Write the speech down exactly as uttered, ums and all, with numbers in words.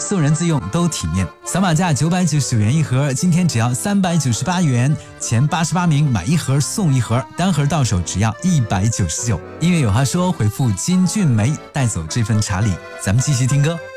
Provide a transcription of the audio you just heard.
送人自用都体面。扫码价九百九十九元一盒，今天只要三百九十八元，前八十八名买一盒送一盒，单盒到手只要一百九十九。音乐有话说，回复金俊梅带走这份茶礼。咱们继续听歌。